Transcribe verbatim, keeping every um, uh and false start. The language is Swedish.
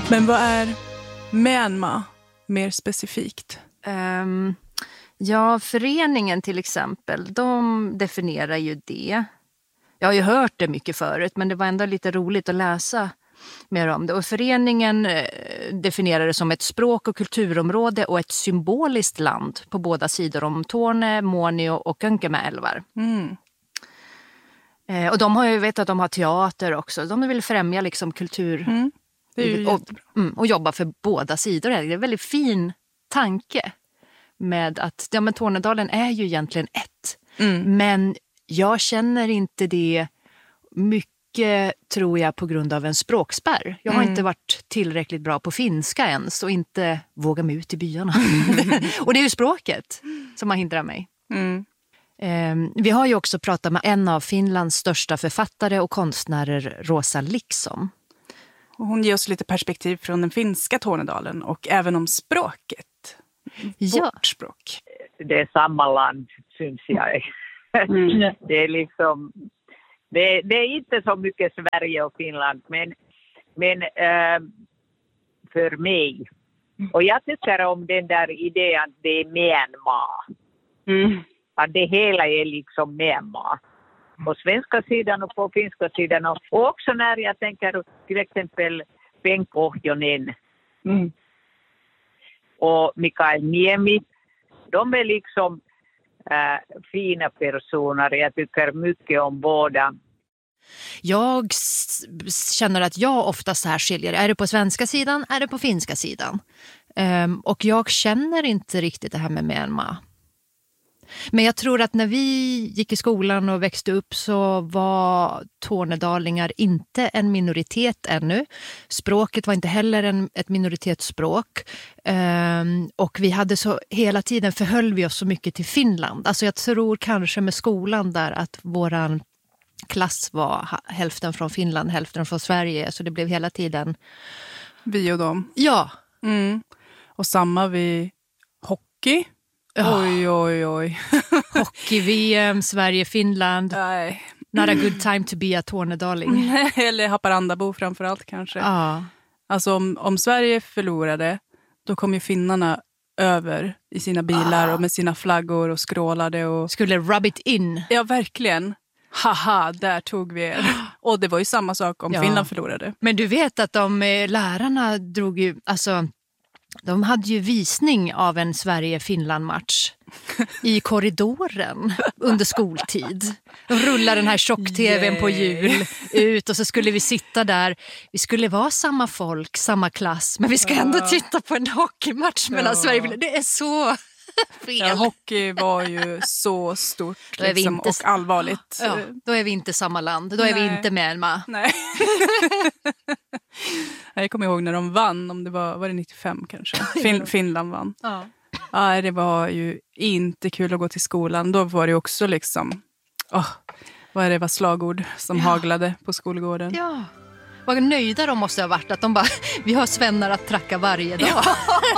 Men vad är Myanmar mer specifikt? Um, ja, föreningen till exempel, de definierar ju det. Jag har ju hört det mycket förut, men det var ändå lite roligt att läsa mer om det. Och föreningen definierar det som ett språk- och kulturområde och ett symboliskt land på båda sidor om Torne, Muonio och Önkämä-älvar. Mm. Och de har ju vet att de har teater också. De vill främja liksom kultur mm. det är ju och, mm, och jobba för båda sidor. Det är en väldigt fin tanke med att ja, men Tornedalen är ju egentligen ett. Mm. Men jag känner inte det mycket, tror jag, på grund av en språkspärr. Jag har mm. inte varit tillräckligt bra på finska ens och inte vågat mig ut i byarna. Och det är ju språket som har hindrat mig. Mm. Eh, vi har ju också pratat med en av Finlands största författare och konstnärer, Rosa Liksom. Och hon ger oss lite perspektiv från den finska Tornedalen och även om språket. Ja. Vårt språk. Det är samma land, syns jag. Mm. Det är liksom... Det, det är inte så mycket Sverige och Finland, men, men äh, för mig. Och jag tycker om den där idén att det är Myanmar. Mm. Att det hela är liksom Myanmar. På svenska sidan och på finska sidan. Och, och också när jag tänker till exempel Bengt Ohjonen mm. och Mikael Niemi. De är liksom äh, fina personer. Jag tycker mycket om båda. Jag s- känner att jag ofta så här skiljer. Är det på svenska sidan? Är det på finska sidan? Um, och jag känner inte riktigt det här med Myanmar. Men jag tror att när vi gick i skolan och växte upp så var tornedalingar inte en minoritet ännu. Språket var inte heller en, ett minoritetsspråk. Um, och vi hade så, hela tiden förhöll vi oss så mycket till Finland. Alltså jag tror kanske med skolan där att våran klass var hälften från Finland, hälften från Sverige. Så det blev hela tiden... Vi och dem. Ja. Mm. Och samma vid hockey. Oh. Oj, oj, oj. Hockey-V M, Sverige-Finland. Nej. Not a good time to be a tornedaling. Eller Haparandabo framförallt kanske. Ja. Alltså om, om Sverige förlorade, då kom ju finnarna över i sina bilar ah. och med sina flaggor och skrålade. Och... Skulle rub it in. Ja, verkligen. Haha, där tog vi er. Och det var ju samma sak om ja. Finland förlorade. Men du vet att de lärarna drog ju, alltså de hade ju visning av en Sverige-Finland-match i korridoren under skoltid. De rullar den här tjock-tvn på jul ut och så skulle vi sitta där. Vi skulle vara samma folk, samma klass, men vi ska ändå titta på en hockeymatch ja. mellan Sverige och Finland. Det är så... fel. Ja, hockey var ju så stort liksom, inte... och allvarligt. Ja, då är vi inte samma land. Då är Nej. vi inte Myanmar. Nej. Jag kommer ihåg när de vann, om det var, var det nittiofem kanske. Fin- Finland vann. Ja. Ja, det var ju inte kul att gå till skolan. Då var det också liksom, åh, vad är det var slagord som ja. haglade på skolgården. Ja. Vad nöjda de måste ha varit att de bara, vi har svennar att tracka varje dag.